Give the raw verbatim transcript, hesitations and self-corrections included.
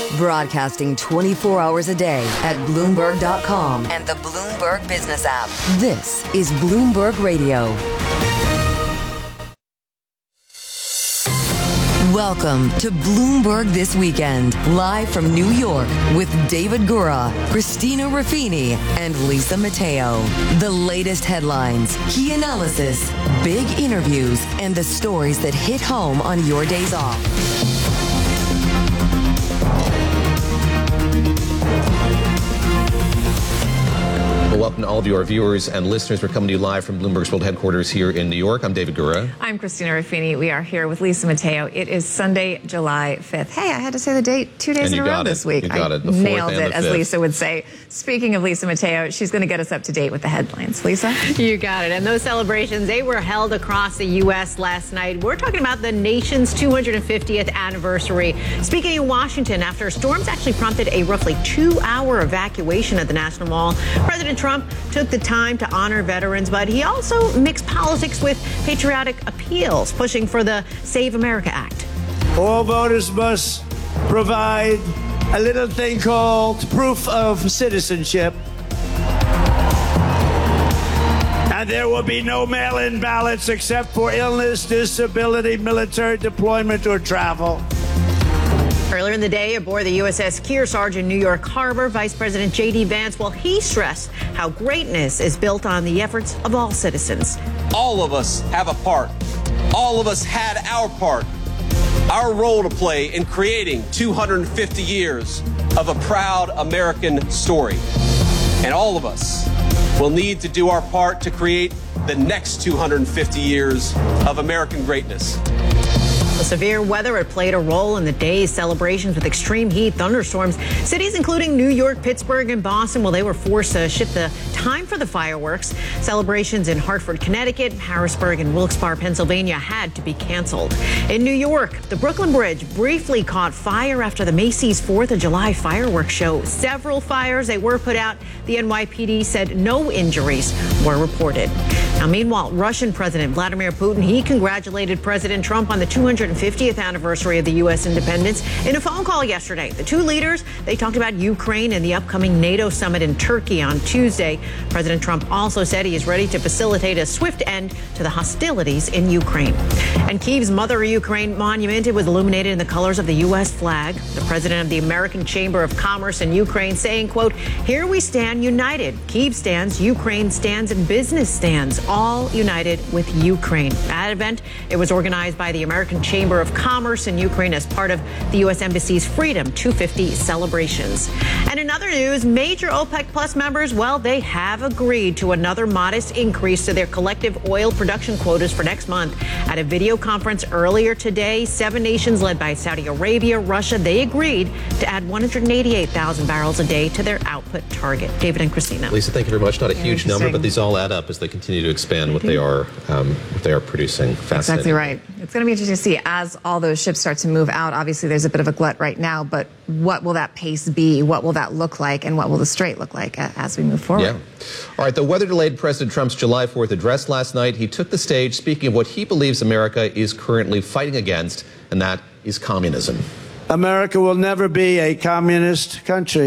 Broadcasting twenty-four hours a day at Bloomberg dot com and the Bloomberg Business app. This is Bloomberg Radio. Welcome to Bloomberg This Weekend, live from New York with David Gura, Christina Ruffini, and Lisa Mateo. The latest headlines, key analysis, big interviews, and the stories that hit home on your days off. Well, welcome to all of you, our viewers and listeners. We're coming to you live from Bloomberg's World Headquarters here in New York. I'm David Gura. I'm Christina Ruffini. We are here with Lisa Mateo. It is Sunday, July fifth. Hey, I had to say the date two days in a row this week. You got I it. The nailed and it, the as fifth. Lisa would say. Speaking of Lisa Mateo, she's going to get us up to date with the headlines. Lisa? You got it. And those celebrations, they were held across the U S last night. We're talking about the nation's two hundred fiftieth anniversary. Speaking in Washington, after storms actually prompted a roughly two-hour evacuation at the National Mall, President Trump took the time to honor veterans, but he also mixed politics with patriotic appeals, pushing for the Save America Act. All voters must provide a little thing called proof of citizenship. And there will be no mail-in ballots except for illness, disability, military deployment, or travel. Earlier in the day, aboard the U S S Kearsarge in New York Harbor, Vice President J D Vance, well, he stressed how greatness is built on the efforts of all citizens. All of us have a part. All of us had our part, our role to play in creating two hundred fifty years of a proud American story. And all of us will need to do our part to create the next two hundred fifty years of American greatness. The severe weather had played a role in the day's celebrations with extreme heat, thunderstorms. Cities including New York, Pittsburgh, and Boston, well, they were forced to shift the time for the fireworks. Celebrations in Hartford, Connecticut, Harrisburg, and Wilkes-Barre, Pennsylvania had to be canceled. In New York, the Brooklyn Bridge briefly caught fire after the Macy's fourth of July fireworks show. Several fires, they were put out. The N Y P D said no injuries were reported. Now, meanwhile, Russian President Vladimir Putin, he congratulated President Trump on the two hundred fiftieth anniversary of the U S independence. In a phone call yesterday, the two leaders, they talked about Ukraine and the upcoming NATO summit in Turkey on Tuesday. President Trump also said he is ready to facilitate a swift end to the hostilities in Ukraine. And Kyiv's Mother Ukraine monument, it was illuminated in the colors of the U S flag. The president of the American Chamber of Commerce in Ukraine saying, quote, "Here we stand united. Kyiv stands, Ukraine stands, and business stands, all united with Ukraine." That event, it was organized by the American Chamber of Commerce in Ukraine as part of the U S Embassy's Freedom two fifty celebrations. And in other news, major OPEC Plus members, well, they have agreed to another modest increase to their collective oil production quotas for next month. At a video conference earlier today, seven nations led by Saudi Arabia, Russia, they agreed to add one hundred eighty-eight thousand barrels a day to their output target. David and Christina. Lisa, thank you very much. Not a Very huge number, but these all add up as they continue to expand what they are, um, what they are producing. Exactly right. It's going to be interesting to see as all those ships start to move out. Obviously, there's a bit of a glut right now, but what will that pace be? What will that look like? And what will the strait look like as we move forward? Yeah. All right. The weather delayed President Trump's July fourth address last night. He took the stage speaking of what he believes America is currently fighting against, and that is communism. America will never be a communist country.